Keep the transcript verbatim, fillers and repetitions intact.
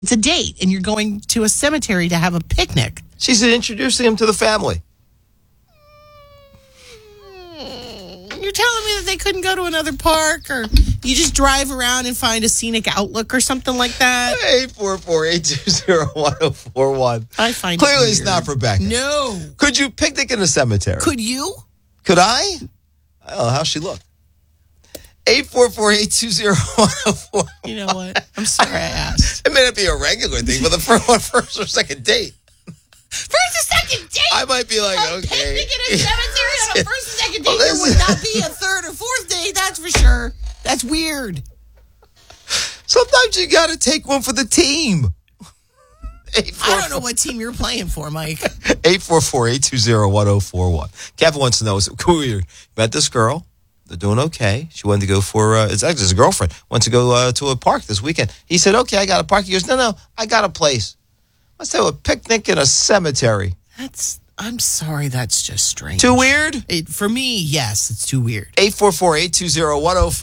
It's a date, and you're going to a cemetery to have a picnic. She's introducing him to the family. You're telling me that they couldn't go to another park, or you just drive around and find a scenic outlook or something like that? eight four four, eight two zero, one zero four one. I find Clearly it it's weird. not for Becca. No. Could you picnic in a cemetery? Could you? Could I? I don't know how she looked. eight four four, eight two zero, one zero four one. You know what? I'm sorry I asked. It may not be a regular thing, but the first one, first or second date. First or second date? I might be like, a okay. picnic in a cemetery on a first and second date. Well, There this would is- not be a third or fourth date, that's for sure. That's weird. Sometimes you got to take one for the team. I don't know what team you're playing for, Mike. eight four four, eight two zero, one zero four one. Kevin wants to know, is it weird? Met this girl. They're doing okay. She wanted to go for, uh, it's actually his girlfriend, went to go uh, to a park this weekend. He said, okay, I got a park. He goes, no, no, I got a place. Let's have a picnic in a cemetery. That's, I'm sorry, that's just strange. Too weird? It, for me, yes, it's too weird. eight four four, eight two zero, one zero four one.